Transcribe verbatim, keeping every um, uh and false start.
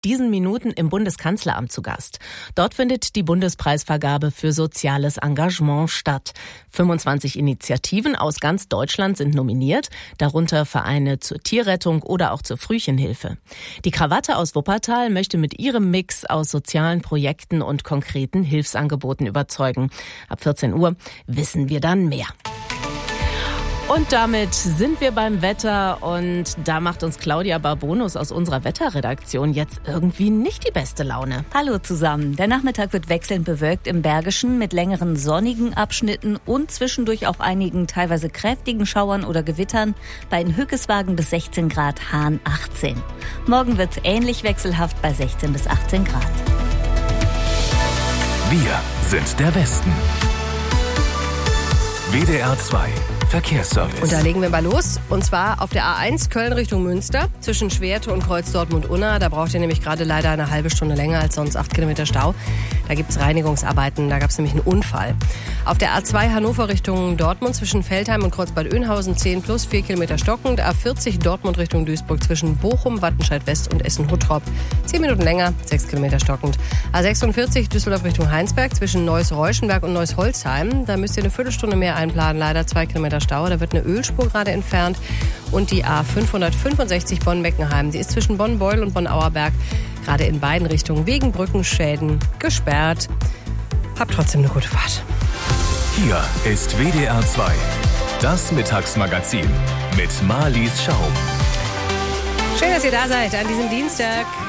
diesen Minuten im Bundeskanzleramt zu Gast. Dort findet die Bundespreisvergabe für soziales Engagement statt. fünfundzwanzig Initiativen aus ganz Deutschland sind nominiert, darunter Vereine zur Tierrettung oder auch zur Frühchenhilfe. Die Krawatte aus Wuppertal möchte mit ihrem Mix aus sozialen Projekten und konkreten Hilfsangeboten überzeugen. Ab vierzehn Uhr wissen wir dann mehr. Und damit sind wir beim Wetter und da macht uns Claudia Barbonus aus unserer Wetterredaktion jetzt irgendwie nicht die beste Laune. Hallo zusammen. Der Nachmittag wird wechselnd bewölkt im Bergischen mit längeren sonnigen Abschnitten und zwischendurch auch einigen teilweise kräftigen Schauern oder Gewittern. Bei den Hückeswagen bis sechzehn Grad, Hahn achtzehn. Morgen wird es ähnlich wechselhaft bei sechzehn bis achtzehn Grad. Wir sind der Westen. W D R zwei Verkehrsservice. Und da legen wir mal los. Und zwar auf der A eins Köln Richtung Münster zwischen Schwerte und Kreuz Dortmund-Unna. Da braucht ihr nämlich gerade leider eine halbe Stunde länger als sonst, acht Kilometer Stau. Da gibt es Reinigungsarbeiten, da gab es nämlich einen Unfall. Auf der A zwei Hannover Richtung Dortmund zwischen Veltheim und Kreuzbad Oeynhausen zehn plus, vier Kilometer stockend. A vierzig Dortmund Richtung Duisburg zwischen Bochum, Wattenscheid West und Essen-Huttrop. zehn Minuten länger, sechs Kilometer stockend. A sechsundvierzig Düsseldorf Richtung Heinsberg zwischen Neuss-Reuschenberg und Neuss-Holzheim. Da müsst ihr eine Viertelstunde mehr einplanen, leider zwei Kilometer Stau. Da wird eine Ölspur gerade entfernt. Und die A fünfhundertfünfundsechzig Bonn-Meckenheim, die ist zwischen Bonn-Beuel und Bonn-Auerberg gerade in beiden Richtungen wegen Brückenschäden gesperrt. Habt trotzdem eine gute Fahrt. Hier ist W D R zwei, das Mittagsmagazin mit Marlies Schaum. Schön, dass ihr da seid an diesem Dienstag.